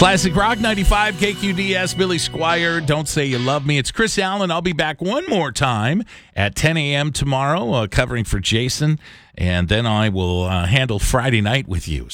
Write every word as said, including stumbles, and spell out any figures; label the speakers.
Speaker 1: Classic Rock ninety-five K Q D S, Billy Squire, Don't Say You Love Me. It's Chris Allen. I'll be back one more time at ten a.m. tomorrow, uh, covering for Jason, and then I will uh, handle Friday night with you.